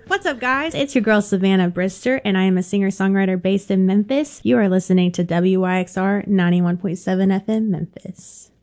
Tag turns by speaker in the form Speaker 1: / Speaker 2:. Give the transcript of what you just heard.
Speaker 1: What's up, guys? It's your girl, Savannah Brister, and I am a singer-songwriter based in Memphis. You are listening to WYXR 91.7 FM Memphis.